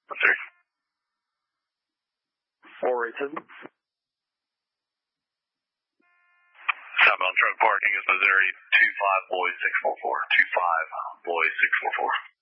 3. Warrington. Southbound truck parking is Missouri 25 Boys 644. 25 Boys 644.